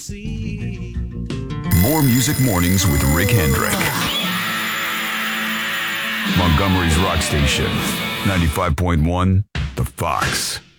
More Music Mornings with Rick Hendrick. Montgomery's Rock Station, 95.1, The Fox.